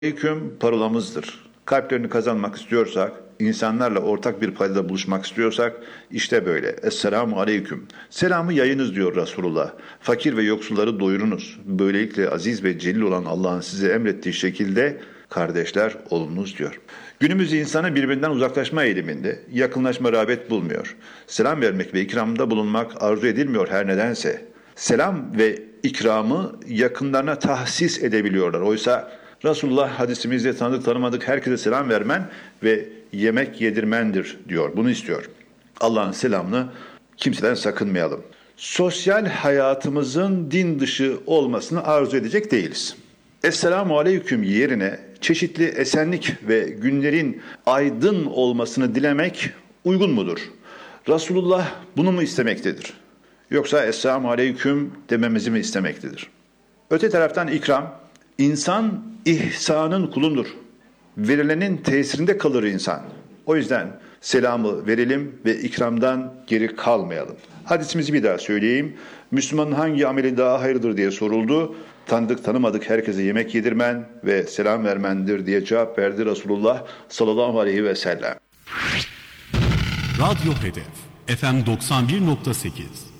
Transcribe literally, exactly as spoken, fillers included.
Aleyküm parolamızdır. Kalplerini kazanmak istiyorsak, insanlarla ortak bir paydada buluşmak istiyorsak işte böyle. Esselamu aleyküm. Selamı yayınız diyor Resulullah. Fakir ve yoksulları doyurunuz. Böylelikle aziz ve celil olan Allah'ın size emrettiği şekilde kardeşler olunuz diyor. Günümüz insanı birbirinden uzaklaşma eğiliminde, yakınlaşma rağbet bulmuyor. Selam vermek ve ikramda bulunmak arzu edilmiyor her nedense. Selam ve ikramı yakınlarına tahsis edebiliyorlar. Oysa Resulullah hadisimizde tanıdık tanımadık herkese selam vermen ve yemek yedirmendir diyor. Bunu istiyor. Allah'ın selamını kimseden sakınmayalım. Sosyal hayatımızın din dışı olmasını arzu edecek değiliz. Esselamu aleyküm yerine çeşitli esenlik ve günlerin aydın olmasını dilemek uygun mudur? Resulullah bunu mu istemektedir? Yoksa Esselamu aleyküm dememizi mi istemektedir? Öte taraftan ikram, insan ihsanın kulundur. Verilenin tesirinde kalır insan. O yüzden selamı verelim ve ikramdan geri kalmayalım. Hadisimizi bir daha söyleyeyim. Müslümanın hangi ameli daha hayırlıdır diye soruldu. Tanıdık tanımadık herkese yemek yedirmen ve selam vermendir diye cevap verdi Resulullah sallallahu aleyhi ve sellem. Radyo Hedef F M doksan bir nokta sekiz